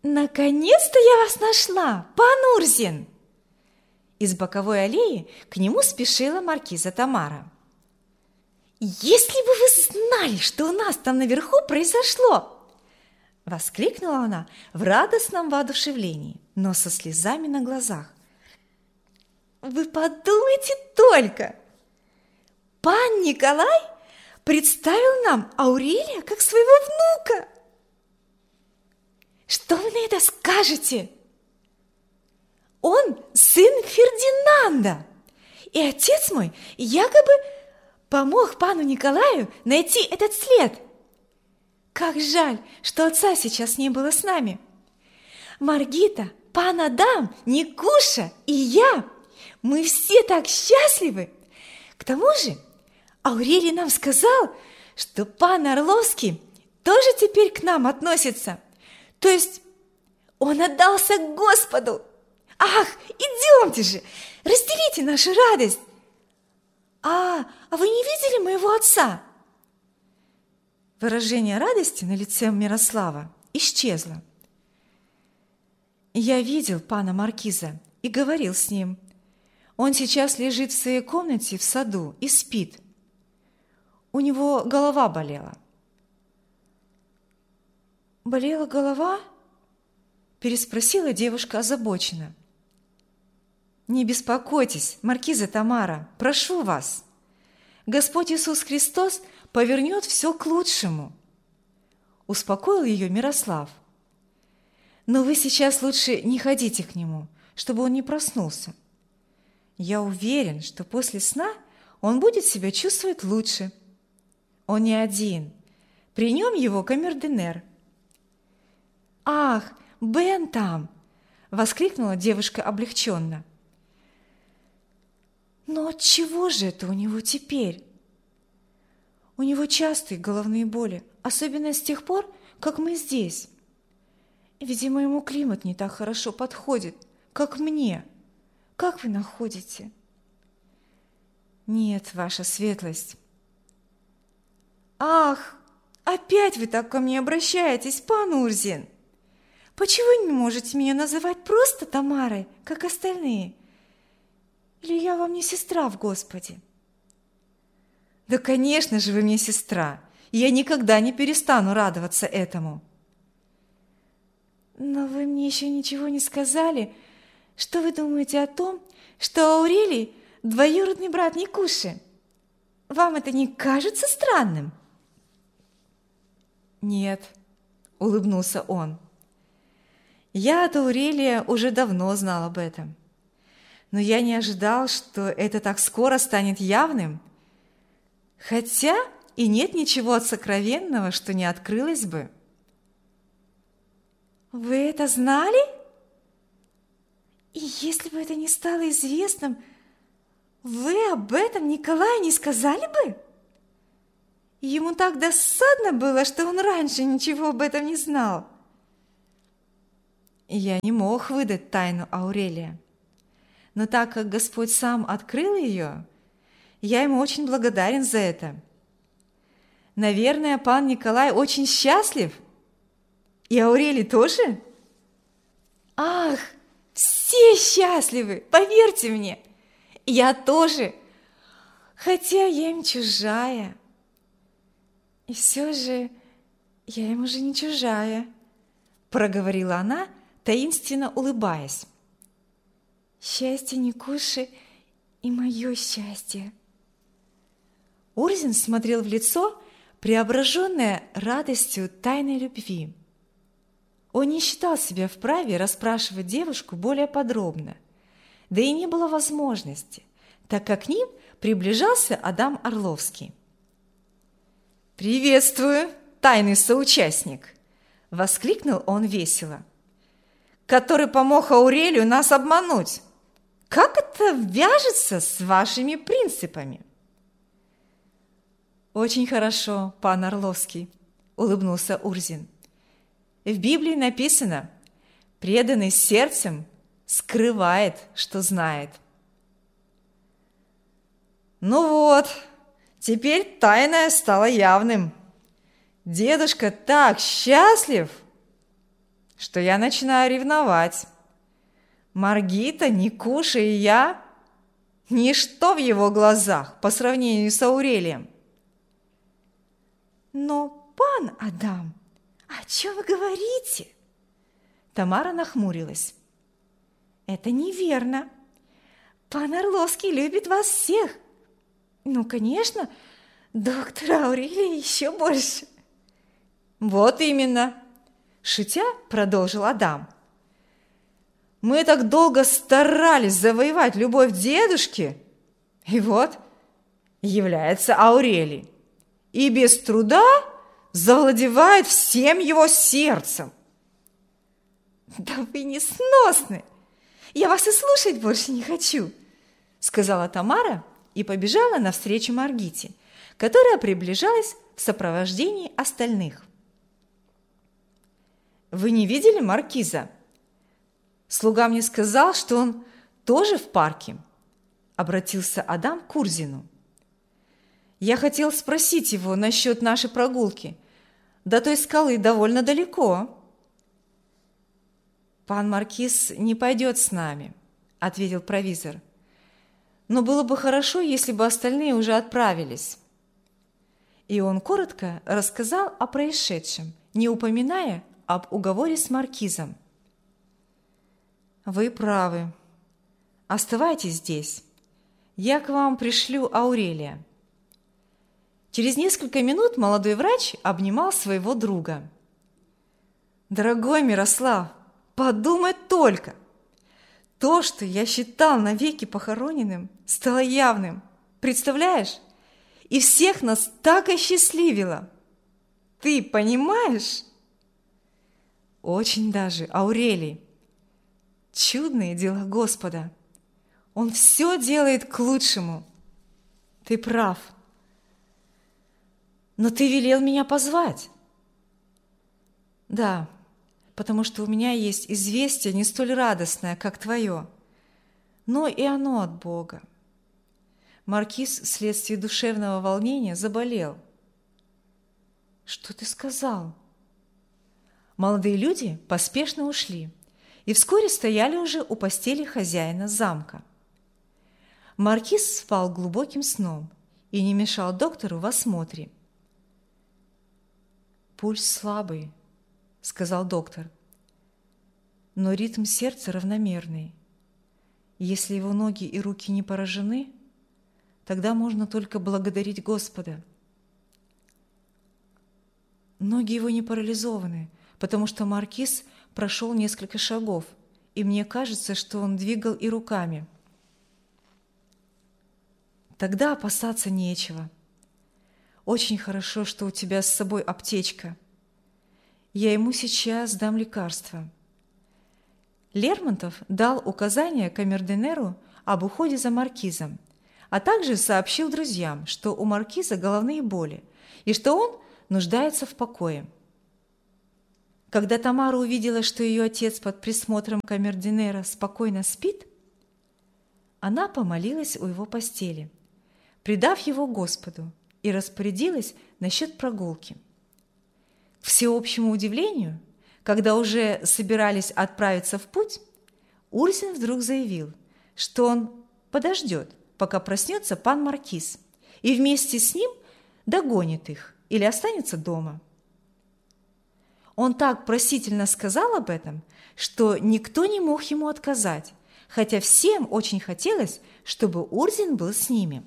Наконец-то я вас нашла, пан Урзин! Из боковой аллеи к нему спешила маркиза Тамара. «Если бы вы знали, что у нас там наверху произошло!» Воскликнула она в радостном воодушевлении, но со слезами на глазах. «Вы подумайте только! Пан Николай представил нам Аурелия как своего внука! Что вы на это скажете? Он сын Фердинанда, и отец мой якобы помог пану Николаю найти этот след. Как жаль, что отца сейчас не было с нами. Маргита, пан Адам, Никуша и я, мы все так счастливы. К тому же Аурелий нам сказал, что пан Орловский тоже теперь к нам относится. То есть он отдался Господу. Ах, идемте же, разделите нашу радость. А вы не видели моего отца? Выражение радости на лице Мирослава исчезло. Я видел пана маркиза и говорил с ним. Он сейчас лежит в своей комнате в саду и спит. У него голова болела. «Болела голова?» – переспросила девушка озабоченно. «Не беспокойтесь, маркиза Тамара, прошу вас. Господь Иисус Христос повернет все к лучшему», – успокоил ее Мирослав. «Но вы сейчас лучше не ходите к нему, чтобы он не проснулся. Я уверен, что после сна он будет себя чувствовать лучше. Он не один, при нем его камердинер». «Ах, Бен там!» – воскликнула девушка облегченно. «Но отчего же это у него теперь?» «У него частые головные боли, особенно с тех пор, как мы здесь. Видимо, ему климат не так хорошо подходит, как мне. Как вы находите?» «Нет, ваша светлость». «Ах, опять вы так ко мне обращаетесь, пан Урзин! Почему не можете меня называть просто Тамарой, как остальные? Или я вам не сестра в Господе?» «Да, конечно же, вы мне сестра, и я никогда не перестану радоваться этому». «Но вы мне еще ничего не сказали. Что вы думаете о том, что Аурелий – двоюродный брат Никуши? Вам это не кажется странным?» «Нет», – улыбнулся он. «Я от Аурелия уже давно знал об этом, но я не ожидал, что это так скоро станет явным, хотя и нет ничего сокровенного, что не открылось бы». «Вы это знали? И если бы это не стало известным, вы об этом Николаю не сказали бы? Ему так досадно было, что он раньше ничего об этом не знал». Я не мог выдать тайну Аурелия, но так как Господь сам открыл ее, я ему очень благодарен за это. Наверное, пан Николай очень счастлив, и Аурелий тоже? Ах, все счастливы, поверьте мне, я тоже, хотя я им чужая. И все же я им уже не чужая, проговорила она, таинственно улыбаясь. «Счастье Никуши и мое счастье». Урзин смотрел в лицо, преображенное радостью тайной любви. Он не считал себя вправе расспрашивать девушку более подробно, да и не было возможности, так как к ним приближался Адам Орловский. «Приветствую, тайный соучастник!» – воскликнул он весело. «Который помог Аурелию нас обмануть. Как это вяжется с вашими принципами?» «Очень хорошо, пан Орловский», – улыбнулся Урзин. «В Библии написано: преданный сердцем скрывает, что знает». «Ну вот, теперь тайное стало явным. Дедушка так счастлив!» что я начинаю ревновать. Маргита, Никуша и я – ничто в его глазах по сравнению с Аурелием. Но, пан Адам, о чем вы говорите? Тамара нахмурилась. Это неверно. Пан Орловский любит вас всех. Ну, конечно, доктора Аурелия еще больше. Вот именно, шутя, продолжил Адам. Мы так долго старались завоевать любовь дедушки, и вот является Аурелий, и без труда завладевает всем его сердцем. Да вы несносны! Я вас и слушать больше не хочу, сказала Тамара и побежала навстречу Маргите, которая приближалась в сопровождении остальных. Вы не видели маркиза? Слуга мне сказал, что он тоже в парке, обратился Адам к Урзину. Я хотел спросить его насчет нашей прогулки. До той скалы довольно далеко. Пан маркиз не пойдет с нами, ответил провизор. Но было бы хорошо, если бы остальные уже отправились. И он коротко рассказал о происшедшем, не упоминая об уговоре с маркизом. Вы правы. Оставайтесь здесь. Я к вам пришлю Аурелия. Через несколько минут молодой врач обнимал своего друга. Дорогой Мирослав, подумай только! То, что я считал навеки похороненным, стало явным. Представляешь? И всех нас так осчастливило. Ты понимаешь? Очень даже, Аурелий. Чудные дела Господа. Он все делает к лучшему. Ты прав. Но ты велел меня позвать. Да, потому что у меня есть известие не столь радостное, как твое, но и оно от Бога. Маркиз вследствие душевного волнения заболел. Что ты сказал? Молодые люди поспешно ушли и вскоре стояли уже у постели хозяина замка. Маркиз спал глубоким сном и не мешал доктору в осмотре. «Пульс слабый», — сказал доктор, — «но ритм сердца равномерный. Если его ноги и руки не поражены, тогда можно только благодарить Господа. Ноги его не парализованы, потому что маркиз прошел несколько шагов, и мне кажется, что он двигал и руками. Тогда опасаться нечего. Очень хорошо, что у тебя с собой аптечка. Я ему сейчас дам лекарство». Лермонтов дал указание камердинеру об уходе за маркизом, а также сообщил друзьям, что у маркиза головные боли и что он нуждается в покое. Когда Тамара увидела, что ее отец под присмотром камердинера спокойно спит, она помолилась у его постели, предав его Господу, и распорядилась насчет прогулки. К всеобщему удивлению, когда уже собирались отправиться в путь, Урзин вдруг заявил, что он подождет, пока проснется пан маркиз, и вместе с ним догонит их или останется дома. Он так просительно сказал об этом, что никто не мог ему отказать, хотя всем очень хотелось, чтобы Урзин был с ними.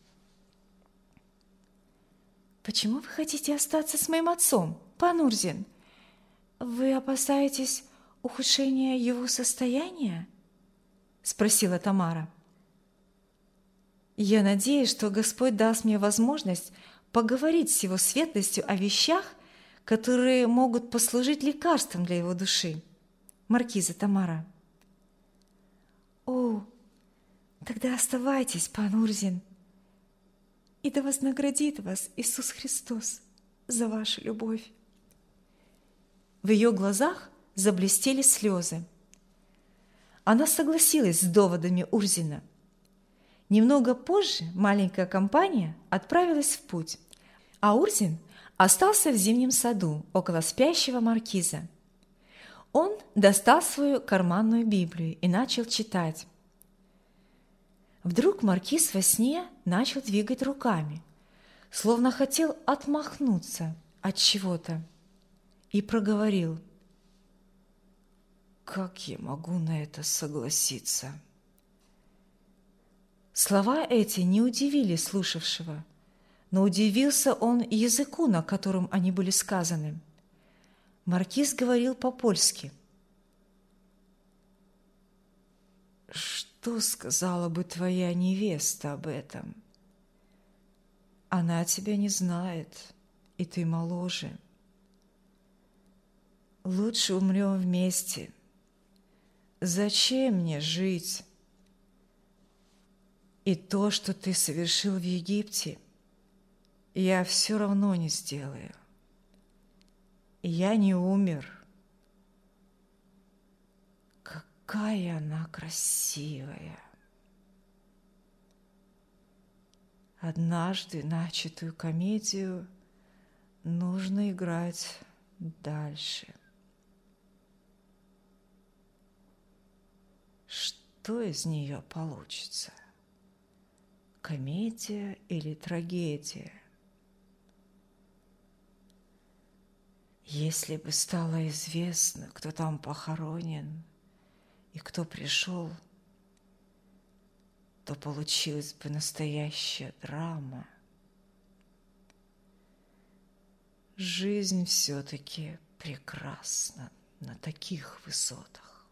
«Почему вы хотите остаться с моим отцом, пан Урзин? Вы опасаетесь ухудшения его состояния?» – спросила Тамара. «Я надеюсь, что Господь даст мне возможность поговорить с его светлостью о вещах, которые могут послужить лекарством для его души, маркиза Тамара». «О, тогда оставайтесь, пан Урзин, и да вознаградит вас Иисус Христос за вашу любовь». В ее глазах заблестели слезы. Она согласилась с доводами Урзина. Немного позже маленькая компания отправилась в путь, а Урзин остался в зимнем саду около спящего маркиза. Он достал свою карманную Библию и начал читать. Вдруг маркиз во сне начал двигать руками, словно хотел отмахнуться от чего-то, и проговорил: «Как я могу на это согласиться?» Слова эти не удивили слушавшего, но удивился он языку, на котором они были сказаны. Маркиз говорил по-польски. «Что сказала бы твоя невеста об этом? Она тебя не знает, и ты моложе. Лучше умрем вместе. Зачем мне жить? И то, что ты совершил в Египте, я все равно не сделаю. Я не умер. Какая она красивая! Однажды начатую комедию нужно играть дальше. Что из нее получится? Комедия или трагедия? Если бы стало известно, кто там похоронен и кто пришел, то получилась бы настоящая драма. Жизнь все-таки прекрасна на таких высотах.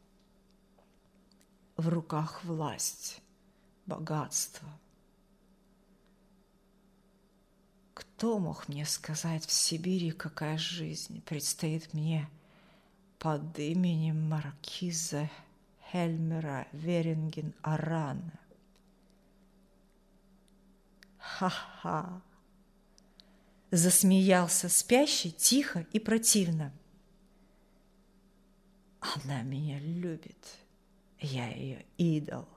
В руках власть, богатство. Кто мог мне сказать в Сибири, какая жизнь предстоит мне под именем маркиза Хельмера Веринген-Арана? Ха-ха! Засмеялся спящий тихо и противно. Она меня любит, я ее идол.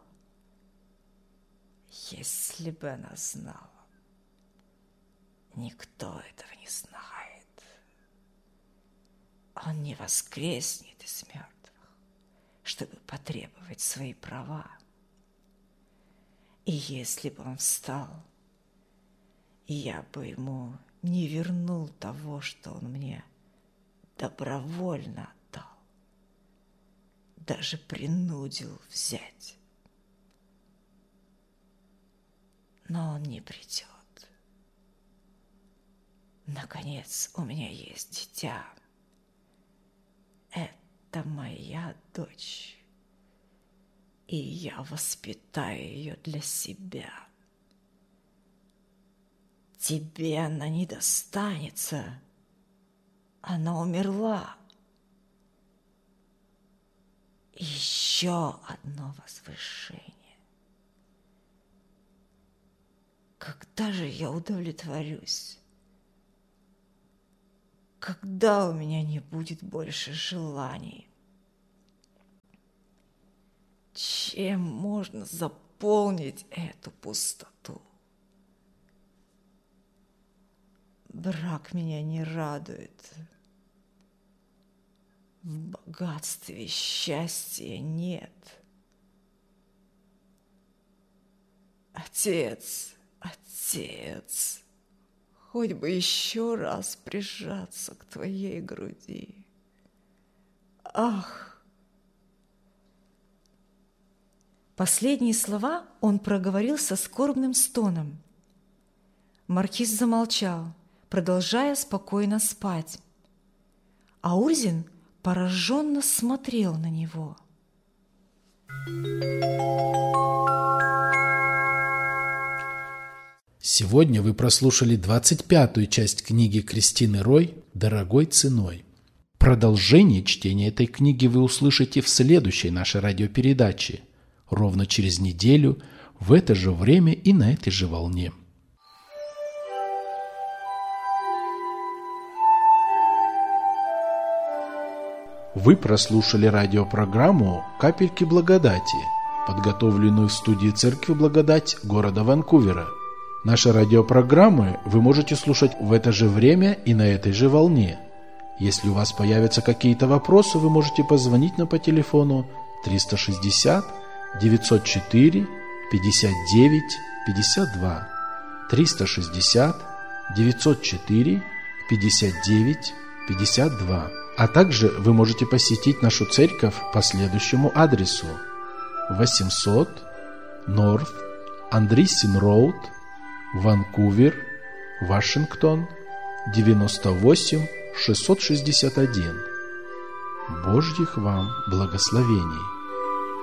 Если бы она знала. Никто этого не знает. Он не воскреснет из мертвых, чтобы потребовать свои права. И если бы он встал, я бы ему не вернул того, что он мне добровольно отдал, даже принудил взять. Но он не придет. Наконец, у меня есть дитя. Это моя дочь, и я воспитаю ее для себя. Тебе она не достанется. Она умерла. Еще одно возвышение. Когда же я удовлетворюсь? Когда у меня не будет больше желаний? Чем можно заполнить эту пустоту? Брак меня не радует. В богатстве счастья нет. Отец, отец, хоть бы еще раз прижаться к твоей груди. Ах! Последние слова он проговорил со скорбным стоном. Маркиз замолчал, продолжая спокойно спать. А Урзин пораженно смотрел на него. Сегодня вы прослушали 25-ю часть книги Кристины Рой «Дорогой ценой». Продолжение чтения этой книги вы услышите в следующей нашей радиопередаче, ровно через неделю, в это же время и на этой же волне. Вы прослушали радиопрограмму «Капельки благодати», подготовленную в студии Церкви Благодать города Ванкувера. Наши радиопрограммы вы можете слушать в это же время и на этой же волне. Если у вас появятся какие-то вопросы, вы можете позвонить нам по телефону 360 904 59 52, 360 904 59 52. А также вы можете посетить нашу церковь по следующему адресу: 800 North Andreessen Road, Ванкувер, Вашингтон, 98 661. Божьих вам благословений!